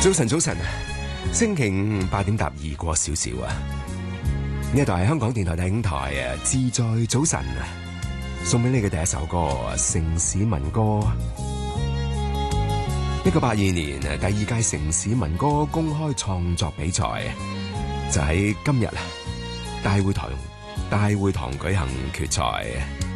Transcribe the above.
早晨，星期五8:02過少少啊！呢度係香港電台第5台啊，自在早晨啊，送俾你嘅第一首歌城市民歌。1982年第2屆城市民歌公開創作比賽就喺今日大會堂舉行決賽。